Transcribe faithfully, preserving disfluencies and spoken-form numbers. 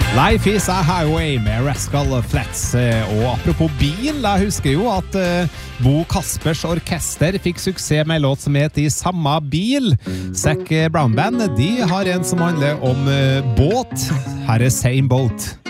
Life is a highway med Rascal Flatts. Og apropos bil, jeg husker jo at uh, Bo Kaspers orkester fikk suksess med en låt som heter I samme bil. Zac Brown Band, de har en som handler om uh, båt. Her er Same Boat.